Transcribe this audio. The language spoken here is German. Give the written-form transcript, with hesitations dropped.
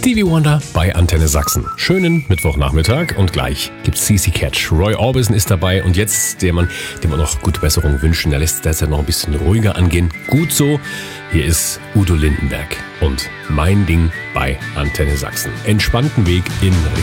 Stevie Wonder bei Antenne Sachsen. Schönen Mittwochnachmittag und gleich gibt's CC Catch. Roy Orbison ist dabei und jetzt dem wir noch gute Besserung wünschen. Der lässt derzeit noch ein bisschen ruhiger angehen. Gut so. Hier ist Udo Lindenberg und Mein Ding bei Antenne Sachsen. Entspannten Weg in